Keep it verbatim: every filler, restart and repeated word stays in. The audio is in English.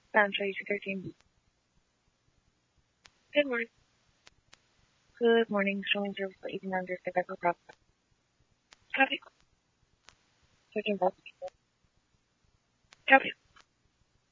Sancho U C thirteen. Good morning. Good morning. Showing service for eighteen hundred Quebec Prospect. Copy. Searching both. Copy.